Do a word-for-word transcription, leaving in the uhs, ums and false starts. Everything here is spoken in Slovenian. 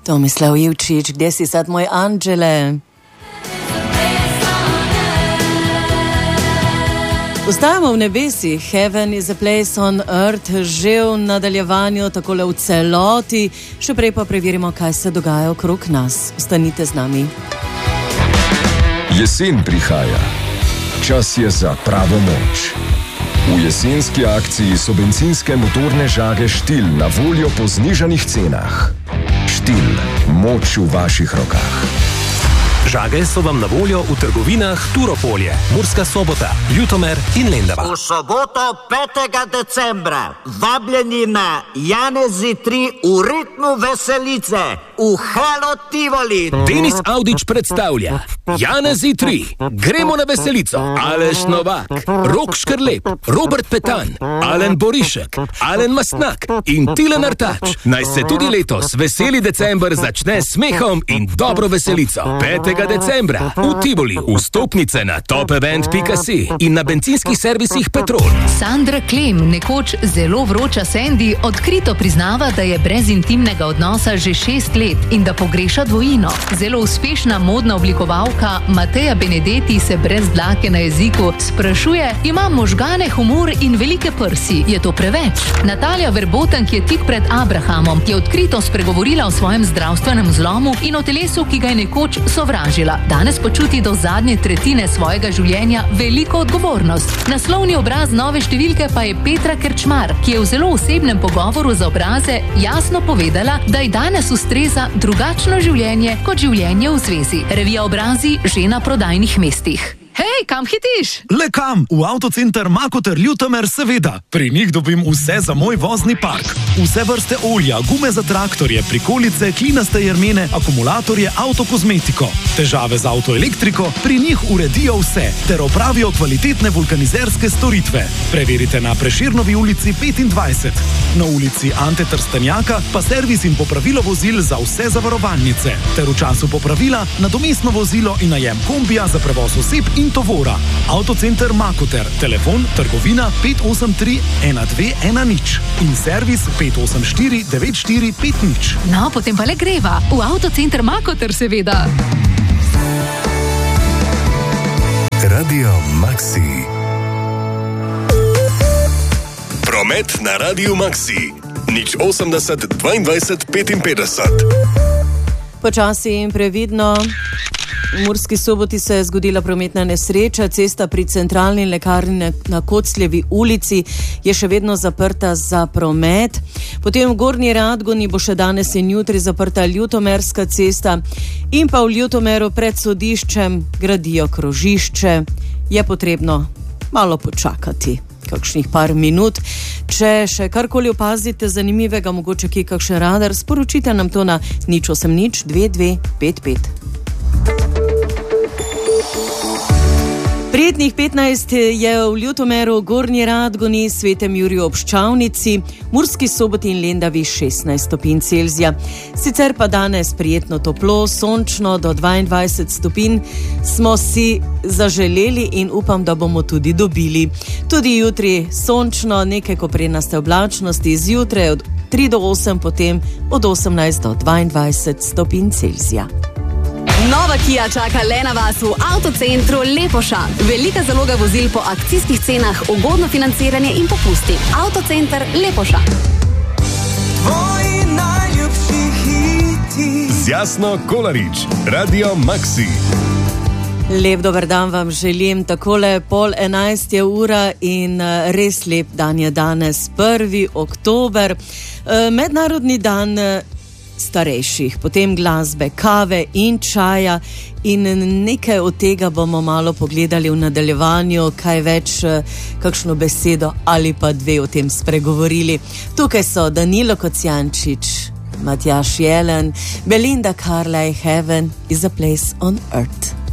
Tomislav Ivčić, gdje si sad moj anđele? Ostajamo v nebesih, Heaven is a place on earth, že v nadaljevanju, takole v celoti, še prej pa preverimo, kaj se dogaja okrog nas. Ostanite z nami. Jesen prihaja. Čas je za pravo moč. V jesenski akciji so bencinske motorne žage Štil na voljo po znižanih cenah. Štil, moč v vaših rokah. Žage so vam na voljo v trgovinah Turopolje, Murska Sobota, Ljutomer in Lendava. V soboto petega decembra vabljeni na Janezi tri v ritmu veselice v Halo Tivoli. Denis Avdić predstavlja Janezi tri. Gremo na veselico. Aleš Novak, Rok Škrlep, Robert Petan, Alen Borišek, Alen Mastnak in Tilen Artač. Naj se tudi letos veseli december začne s smehom in dobro veselico. petega decembra v Tivoli. Vstopnice na top event pika si in na bencinskih servisih Petrol. Sandra Klem, nekoč zelo vroča Sandy, odkrito priznava, da je brez intimnega odnosa že šest let in da pogreša dvojino. Zelo uspešna modna oblikovalka Mateja Benedetti se brez dlake na jeziku sprašuje: imam možgane, humor in velike prsi, je to preveč? Natalija Verboten, ki je tik pred Abrahamom, je odkrito spregovorila o svojem zdravstvenem zlomu in o telesu, ki ga je nekoč sovražila. Danes počuti do zadnje tretjine svojega življenja veliko odgovornost. Naslovni obraz nove številke pa je Petra Krčmar, ki je v zelo osebnem pogovoru za obraze jasno povedala, da ji danes ustreza drugačno življenje kot življenje v zvezi. Revija Obrazi že na prodajnih mestih. Hej, kam hitiš? Le kam? V Avtocenter Makoter Ljutomer, seveda. Pri njih dobim vse za moj vozni park. Vse vrste olja, gume za traktorje, prikolice, klinaste jermene, akumulatorje, avtokozmetiko. Težave z avtoelektriko, pri njih uredijo vse, ter opravijo kvalitetne vulkanizerske storitve. Preverite na Prešernovi ulici petindvajset. Na ulici Ante Trstenjaka pa servis in popravilo vozil za vse zavarovalnice. Ter v času popravila nadomestno vozilo in najem kombija za prevoz oseb in tovora. Avtocenter Makoter, telefon trgovina pet osem tri ena dve ena nič in servis pet osem štiri devet štiri pet nič. No, potem pa le greva. V Avtocenter Makoter, seveda. Radio Maxi. Promet na Radiu Maxi. nič osemdeset dvaindvajset petinpetdeset. Počasi in previdno. V Murski Soboti se je zgodila prometna nesreča. Cesta pri centralni lekarni na Kocljevi ulici je še vedno zaprta za promet. Potem v Gornji Radgoni bo še danes in jutri zaprta Ljutomerska cesta in pa v Ljutomeru pred sodiščem gradijo krožišče. Je potrebno malo počakati, kakšnih par minut. Če še karkoli opazite zanimivega, mogoče kje kakšen radar, sporočite nam to na nič osem nič dve dve pet pet. Prijetnih petnajst je v Ljutomeru, Gornji Radgoni, Svetem Juriju ob Ščavnici, Murski Soboti in Lendavi šestnajst stopinj Celzija. Sicer pa danes prijetno toplo, sončno do dvaindvajset stopinj smo si zaželeli in upam, da bomo tudi dobili. Tudi jutri sončno, nekaj koprenaste oblačnosti, zjutraj od tri do osem, potem od osemnajst do dvaindvajset stopinj Celzija. Nova Kia čaka le na vas v Avtocentru Lepoša. Velika zaloga vozil po akcijskih cenah, ugodno financiranje in popusti. Avtocenter Lepoša. Tvoji najljubši hiti. Z Jasno Kolarič, Radio Maxi. Lep dober dan vam želim, takole pol enajst je ura in res lep dan je danes, prvi oktober, mednarodni dan starejših, potem glasbe, kave in čaja in nekaj od tega bomo malo pogledali v nadaljevanju, kaj več, kakšno besedo ali pa dve o tem spregovorili. Tukaj so Danilo Kocijančič, Matjaž Jelen, Belinda Carlisle, Heaven is a place on earth.